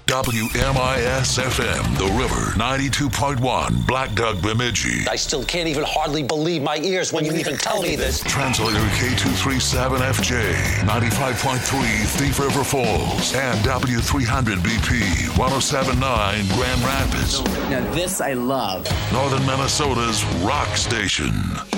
WMIS FM, The River, 92.1, Black Duck, Bemidji. I still can't even hardly believe my ears when you even tell me this. Translator K237FJ, 95.3 Thief River Falls, and W300BP, 107.9 Grand Rapids. Now this I love. Northern Minnesota's rock station.